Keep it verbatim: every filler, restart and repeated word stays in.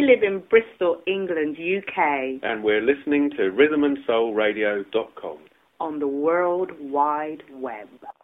live in Bristol, England, U K. And we're listening to rhythm and soul radio dot com. On the World Wide Web.